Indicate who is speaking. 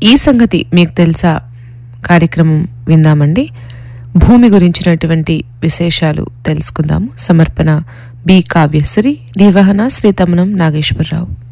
Speaker 1: ఈ సంగతి మీకు తెలుసా కార్యక్రమం విందామండి. భూమి గురించినటువంటి విశేషాలు తెలుసుకుందాము. సమర్పణ బి కావ్యశ్రీ, నిర్వహణ శ్రీ తమ్మనం నాగేశ్వరరావు.